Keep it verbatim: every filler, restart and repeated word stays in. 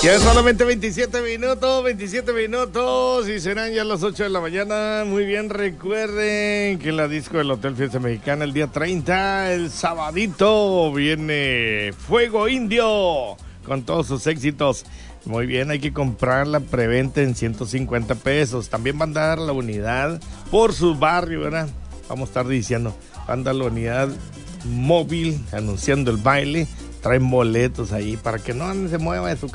Ya solamente veintisiete minutos, veintisiete minutos y serán ya las ocho de la mañana. Muy bien, recuerden que la disco del Hotel Fiesta Mexicana el día treinta, el sabadito, viene Fuego Indio con todos sus éxitos. Muy bien, hay que comprar la preventa en ciento cincuenta pesos. También van a dar la unidad por su barrio, ¿verdad? Vamos a estar diciendo, van a dar la unidad móvil anunciando el baile. Traen boletos ahí para que no se mueva de su